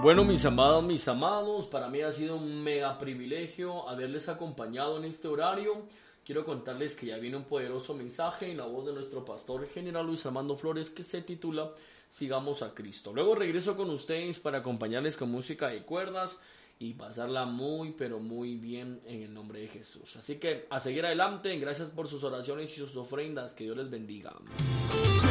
Bueno, mis amados, para mí ha sido un mega privilegio haberles acompañado en este horario. Quiero contarles que ya viene un poderoso mensaje en la voz de nuestro pastor general Luis Armando Flores que se titula Sigamos a Cristo. Luego regreso con ustedes para acompañarles con música de cuerdas y pasarla muy pero muy bien en el nombre de Jesús. Así que a seguir adelante, gracias por sus oraciones y sus ofrendas, que Dios les bendiga.